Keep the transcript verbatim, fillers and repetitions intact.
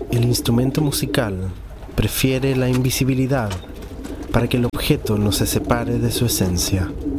el instrumento musical prefiere la invisibilidad para que el objeto no se separe de su esencia.